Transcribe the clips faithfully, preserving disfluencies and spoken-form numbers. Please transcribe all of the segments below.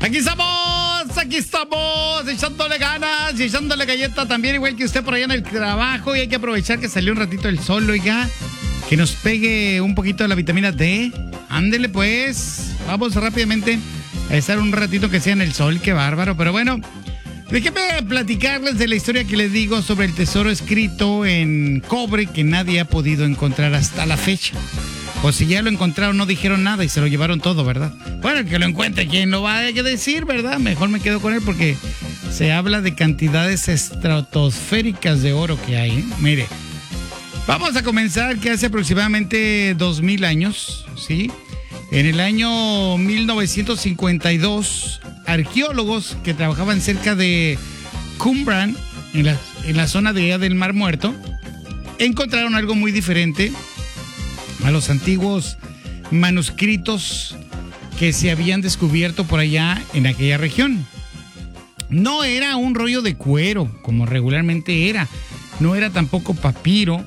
Aquí estamos, aquí estamos, echándole ganas y echándole galleta también, igual que usted por allá en el trabajo. Y hay que aprovechar que salió un ratito el sol, oiga, que nos pegue un poquito de la vitamina D. Ándele pues, vamos rápidamente a estar un ratito que sea en el sol, qué bárbaro. Pero bueno, déjenme platicarles de la historia que les digo sobre el tesoro escrito en cobre que nadie ha podido encontrar hasta la fecha. O si ya lo encontraron, no dijeron nada y se lo llevaron todo, ¿verdad? Bueno, que lo encuentre, ¿quién lo va a decir, verdad? Mejor me quedo con él porque se habla de cantidades estratosféricas de oro que hay, ¿eh? Mire, vamos a comenzar que hace aproximadamente dos mil años, ¿sí? En el año mil novecientos cincuenta y dos, arqueólogos que trabajaban cerca de Qumran, en la, en la zona de allá del Mar Muerto, encontraron algo muy diferente a los antiguos manuscritos que se habían descubierto por allá en aquella región. No era un rollo de cuero, como regularmente era. No era tampoco papiro.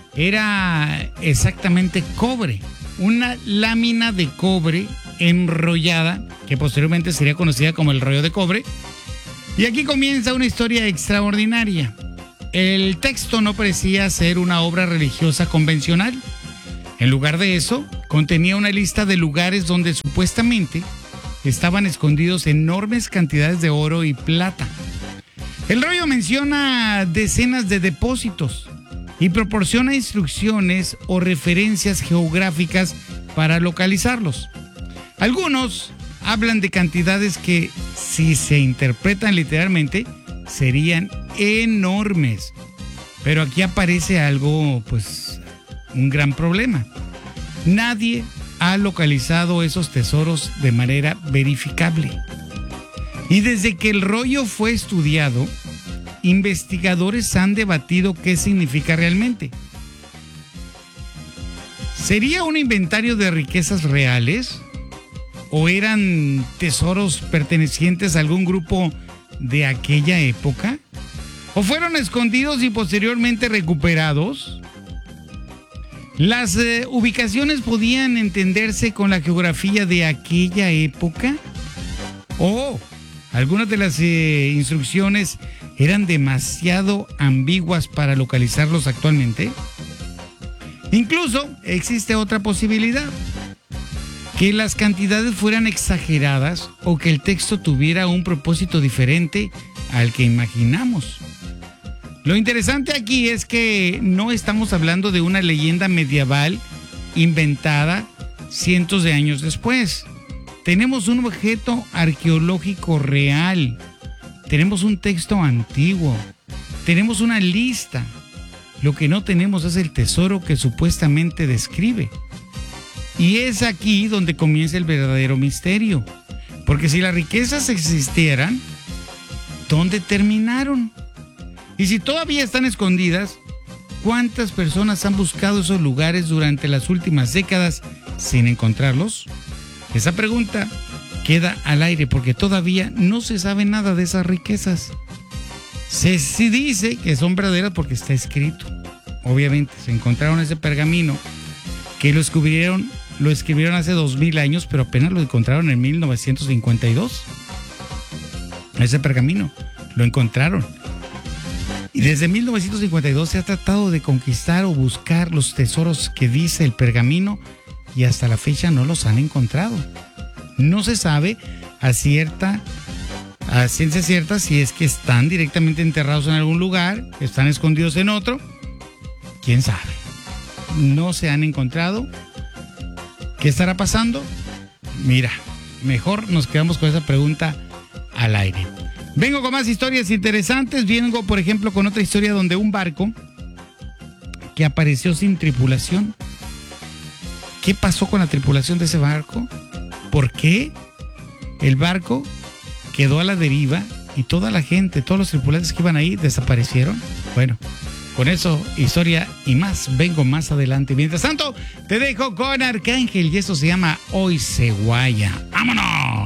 Era exactamente cobre. Una lámina de cobre enrollada, que posteriormente sería conocida como el rollo de cobre. Y aquí comienza una historia extraordinaria. El texto no parecía ser una obra religiosa convencional. En lugar de eso, contenía una lista de lugares donde supuestamente estaban escondidos enormes cantidades de oro y plata. El rollo menciona decenas de depósitos y proporciona instrucciones o referencias geográficas para localizarlos. Algunos hablan de cantidades que, si se interpretan literalmente, serían enormes. Pero aquí aparece algo, pues, un gran problema. Nadie ha localizado esos tesoros de manera verificable. Y desde que el rollo fue estudiado, investigadores han debatido qué significa realmente. ¿Sería un inventario de riquezas reales? ¿O eran tesoros pertenecientes a algún grupo de aquella época? ¿O fueron escondidos y posteriormente recuperados? ¿Las eh, ubicaciones podían entenderse con la geografía de aquella época? ¿O algunas de las eh, instrucciones eran demasiado ambiguas para localizarlos actualmente? Incluso existe otra posibilidad, que las cantidades fueran exageradas o que el texto tuviera un propósito diferente al que imaginamos. Lo interesante aquí es que no estamos hablando de una leyenda medieval inventada cientos de años después. Tenemos un objeto arqueológico real. Tenemos un texto antiguo. Tenemos una lista. Lo que no tenemos es el tesoro que supuestamente describe. Y es aquí donde comienza el verdadero misterio. Porque si las riquezas existieran, ¿dónde terminaron? Y si todavía están escondidas, ¿cuántas personas han buscado esos lugares durante las últimas décadas sin encontrarlos? Esa pregunta queda al aire porque todavía no se sabe nada de esas riquezas. Se, se dice que son verdaderas porque está escrito. Obviamente, se encontraron ese pergamino que lo escribieron, lo escribieron hace dos mil años, pero apenas lo encontraron en mil novecientos cincuenta y dos. Ese pergamino lo encontraron. Y desde mil novecientos cincuenta y dos se ha tratado de conquistar o buscar los tesoros que dice el pergamino y hasta la fecha no los han encontrado. No se sabe a cierta, a ciencia cierta si es que están directamente enterrados en algún lugar, están escondidos en otro. ¿Quién sabe? No se han encontrado. ¿Qué estará pasando? Mira, mejor nos quedamos con esa pregunta al aire. Vengo con más historias interesantes. Vengo, por ejemplo, con otra historia donde un barco que apareció sin tripulación. ¿Qué pasó con la tripulación de ese barco? ¿Por qué el barco quedó a la deriva y toda la gente, todos los tripulantes que iban ahí desaparecieron? Bueno, con eso, historia y más, vengo más adelante. Mientras tanto, te dejo con Arcángel y eso se llama Hoy se guaya. ¡Vámonos!